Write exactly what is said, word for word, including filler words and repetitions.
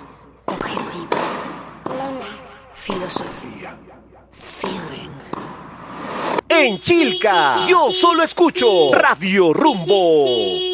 Objetivo. Lema. Filosofía. Feeling. En Chilca, yo solo escucho Radio Rumbo.